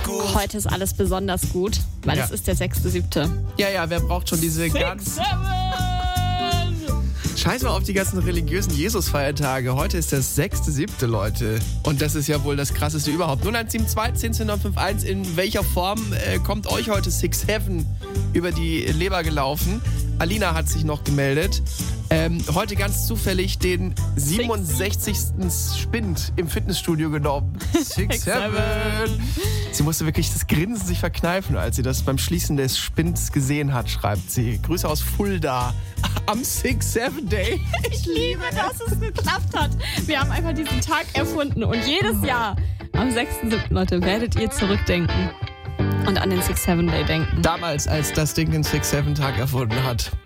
gut. Heute ist alles besonders gut, weil es ist der 6.7. Ja, wer braucht schon diese ganz... 6-7! Scheiß mal auf die ganzen religiösen Jesus-Feiertage. Heute ist das 6.7., Leute. Und das ist ja wohl das Krasseste überhaupt. 0172 10 in welcher Form kommt euch heute 6-7 über die Leber gelaufen? Alina hat sich noch gemeldet. Heute ganz zufällig den 67. Spind im Fitnessstudio genommen. 6-7. Sie musste wirklich das Grinsen sich verkneifen, als sie das beim Schließen des Spinds gesehen hat, schreibt sie. Grüße aus Fulda am 6-7 Day. Ich liebe, dass es geklappt hat. Wir haben einfach diesen Tag erfunden und jedes Jahr am 6.7., Leute, werdet ihr zurückdenken und an den 6-7 Day denken. Damals, als das Ding den 6-7 Tag erfunden hat.